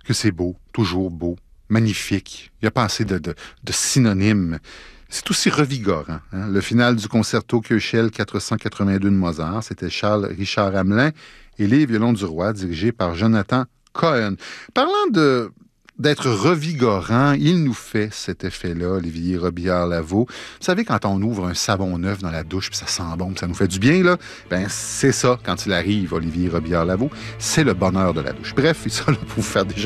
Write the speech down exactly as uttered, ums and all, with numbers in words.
que c'est beau, toujours beau, magnifique. Il n'y a pas assez de, de, de synonymes. C'est aussi revigorant. Hein? Le final du concerto Köchel quatre cent quatre-vingt-deux de Mozart, c'était Charles Richard Hamelin et les violons du roi, dirigés par Jonathan Cohen. Parlant de d'être revigorant, il nous fait cet effet-là, Olivier Robillard-Lavaux. Vous savez, quand on ouvre un savon neuf dans la douche, puis ça sent bon, puis ça nous fait du bien, là, ben c'est ça, quand il arrive, Olivier Robillard-Lavaux, c'est le bonheur de la douche. Bref, il sera là pour vous faire déjà